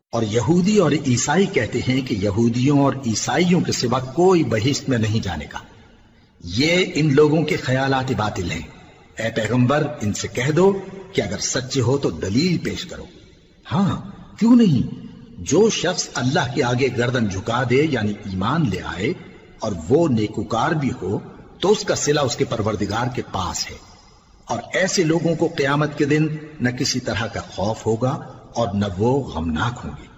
और यहूदी और ईसाई कहते हैं कि यहूदियों और ईसाइयों के सिवा कोई बहिश्त में नहीं जानेगा। ये इन लोगों के ख्यालात बातिल हैं। ए पैगंबर, इनसे कह दो कि अगर सच्चे हो तो दलील पेश करो। हाँ, क्यों नहीं। जो शख्स अल्लाह के आगे गर्दन झुका दे यानी ईमान ले आए और वो नेकुकार भी हो तो उसका सिला उसके परवरदिगार के पास है। और ऐसे लोगों को क़यामत के दिन न किसी तरह का खौफ होगा और न वो गमनाक होंगे।